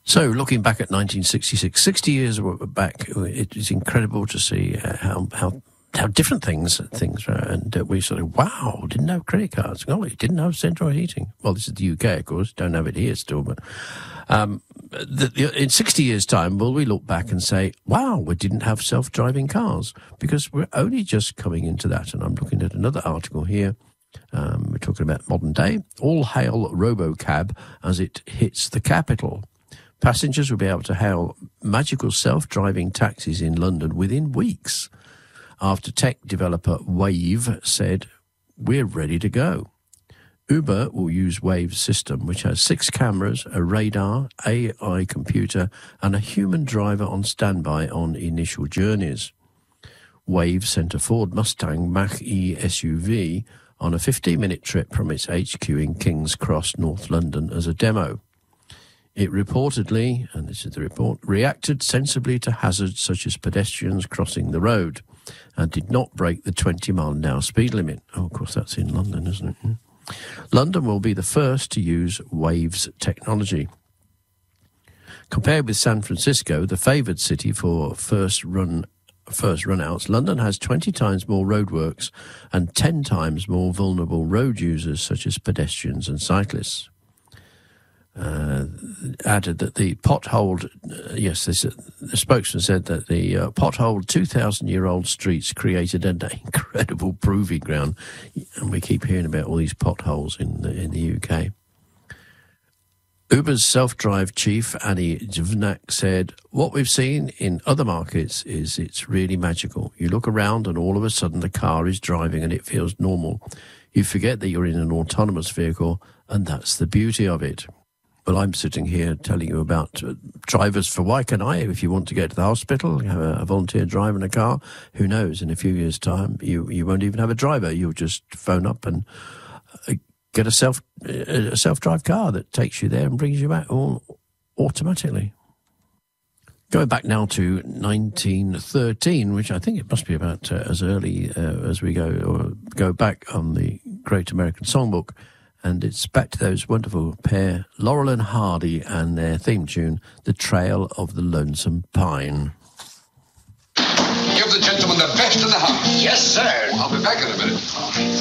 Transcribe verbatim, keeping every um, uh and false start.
So, looking back at nineteen sixty-six, sixty years back, it is incredible to see uh, how how how different things things were, and uh, we sort of wow, didn't have credit cards. Oh, it didn't have central heating. Well, this is the U K, of course. Don't have it here still, but um, the, the, in sixty years' time, will we look back and say, wow, we didn't have self-driving cars? Because we're only just coming into that. And I'm looking at another article here. Um, we're talking about modern day. All hail RoboCab as it hits the capital. Passengers will be able to hail magical self-driving taxis in London within weeks after tech developer Wayve said, we're ready to go. Uber will use Wayve's system, which has six cameras, a radar, A I computer, and a human driver on standby on initial journeys. Wayve sent a Ford Mustang Mach-E S U V on a fifteen-minute trip from its H Q in King's Cross, North London, as a demo. It reportedly, and this is the report, reacted sensibly to hazards such as pedestrians crossing the road and did not break the twenty mile an hour speed limit. Oh, of course, that's in London, isn't it? Yeah. London will be the first to use Wayve's technology. Compared with San Francisco, the favoured city for first run first run-outs, London has twenty times more roadworks and ten times more vulnerable road users such as pedestrians and cyclists. Uh, added that the potholed, uh, yes, this, uh, the spokesman said that the uh, potholed two thousand year old streets created an incredible proving ground, and we keep hearing about all these potholes in the, in the U K. Uber's self-drive chief, Annie Dvorak, said, what we've seen in other markets is it's really magical. You look around and all of a sudden the car is driving and it feels normal. You forget that you're in an autonomous vehicle, and that's the beauty of it. Well, I'm sitting here telling you about uh, drivers for Waikanae. If you want to get to the hospital, you have a, a volunteer driver in a car. Who knows, in a few years' time, you, you won't even have a driver. You'll just phone up and uh, get a self a self-drive car that takes you there and brings you back all automatically. Going back now to nineteen thirteen, which I think it must be about uh, as early uh, as we go or go back on the Great American Songbook. And it's back to those wonderful pair, Laurel and Hardy, and their theme tune, The Trail of the Lonesome Pine. Give the gentleman the best in the house. Yes, sir. I'll be back in a minute.